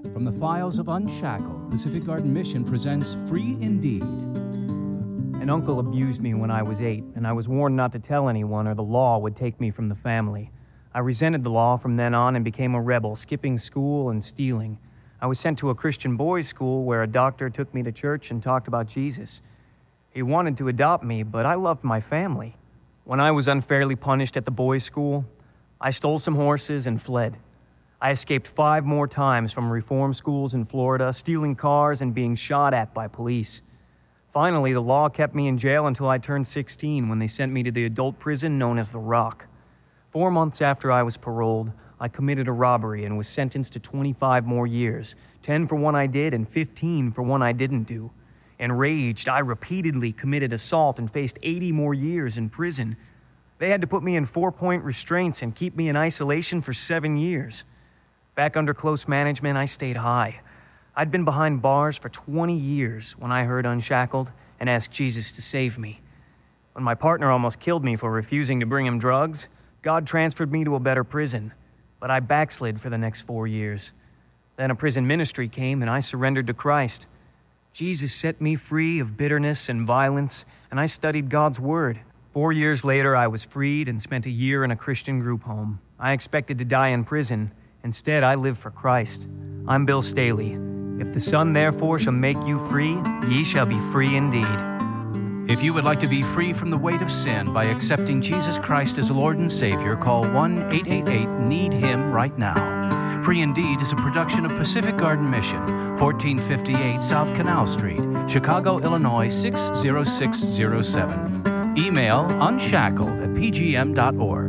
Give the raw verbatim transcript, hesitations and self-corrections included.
From the files of Unshackled, Pacific Garden Mission presents Free Indeed. An uncle abused me when I was eight, and I was warned not to tell anyone or the law would take me from the family. I resented the law from then on and became a rebel, skipping school and stealing. I was sent to a Christian boys' school where a doctor took me to church and talked about Jesus. He wanted to adopt me, but I loved my family. When I was unfairly punished at the boys' school, I stole some horses and fled. I escaped five more times from reform schools in Florida, stealing cars and being shot at by police. Finally, the law kept me in jail until I turned sixteen when they sent me to the adult prison known as The Rock. Four months after I was paroled, I committed a robbery and was sentenced to twenty-five more years, ten for one I did and fifteen for one I didn't do. Enraged, I repeatedly committed assault and faced eighty more years in prison. They had to put me in four-point restraints and keep me in isolation for seven years. Back under close management, I stayed high. I'd been behind bars for twenty years when I heard Unshackled and asked Jesus to save me. When my partner almost killed me for refusing to bring him drugs, God transferred me to a better prison, but I backslid for the next four years. Then a prison ministry came and I surrendered to Christ. Jesus set me free of bitterness and violence, and I studied God's Word. Four years later, I was freed and spent a year in a Christian group home. I expected to die in prison. Instead, I live for Christ. I'm Bill Staley. If the Son therefore shall make you free, ye shall be free indeed. If you would like to be free from the weight of sin by accepting Jesus Christ as Lord and Savior, call one eight eight eight need him right now. Free Indeed is a production of Pacific Garden Mission, fourteen fifty-eight South Canal Street, Chicago, Illinois six zero six zero seven. Email unshackled at p g m dot org.